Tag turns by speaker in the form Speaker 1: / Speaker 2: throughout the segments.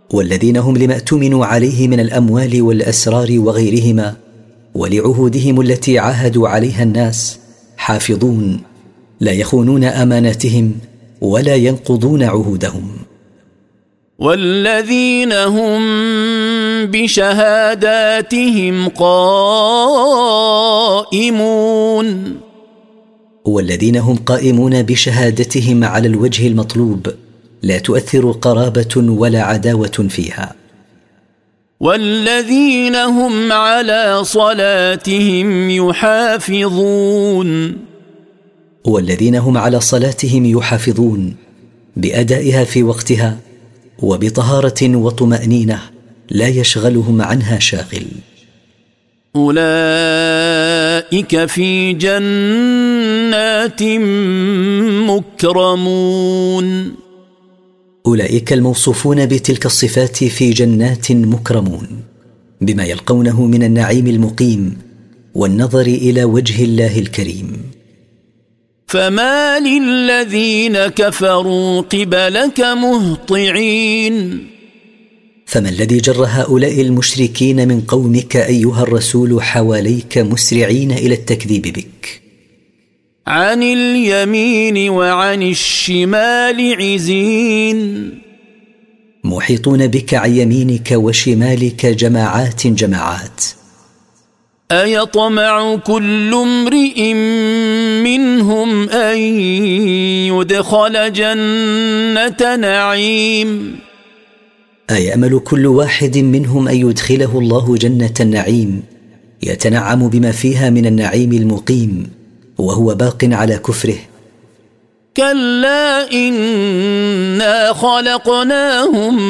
Speaker 1: والذين هم لما اؤتمنوا عليه من الأموال والأسرار وغيرهما ولعهودهم التي عاهدوا عليها الناس حافظون، لا يخونون أماناتهم ولا ينقضون عهودهم.
Speaker 2: والذين هم بشهاداتهم قائمون،
Speaker 1: والذين هم قائمون بشهادتهم على الوجه المطلوب، لا تؤثر قرابة ولا عداوة فيها.
Speaker 2: والذين هم على صلاتهم يحافظون،
Speaker 1: والذين هم على صلاتهم يحافظون بأدائها في وقتها وبطهارة وطمأنينة لا يشغلهم عنها شاغل.
Speaker 2: أولئك في جنات مكرمون،
Speaker 1: أولئك الموصوفون بتلك الصفات في جنات مكرمون بما يلقونه من النعيم المقيم والنظر إلى وجه الله الكريم.
Speaker 2: فما للذين كفروا قبلك مهطعين،
Speaker 1: فما الذي جر هؤلاء المشركين من قومك أيها الرسول حواليك مسرعين إلى التكذيب بك؟
Speaker 2: عن اليمين وعن الشمال عزين،
Speaker 1: محيطون بك عن يمينك وشمالك جماعات جماعات.
Speaker 2: أيطمع كل امرئ منهم أن يدخل جنة نعيم،
Speaker 1: أيأمل كل واحد منهم أن يدخله الله جنة النعيم يتنعم بما فيها من النعيم المقيم وهو باق على كفره؟
Speaker 2: كلا إنا خلقناهم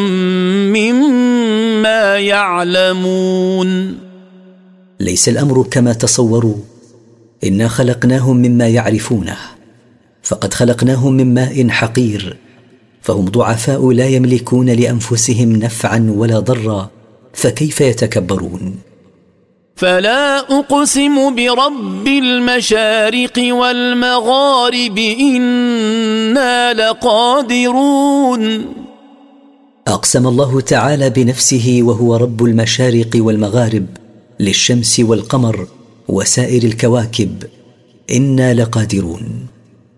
Speaker 2: مما يعلمون،
Speaker 1: ليس الأمر كما تصوروا، إنا خلقناهم مما يعرفونه، فقد خلقناهم من ماء حقير، فهم ضعفاء لا يملكون لأنفسهم نفعا ولا ضرا، فكيف يتكبرون؟
Speaker 2: فلا أقسم برب المشارق والمغارب إنا لقادرون،
Speaker 1: أقسم الله تعالى بنفسه وهو رب المشارق والمغارب للشمس والقمر وسائر الكواكب، إنا لقادرون.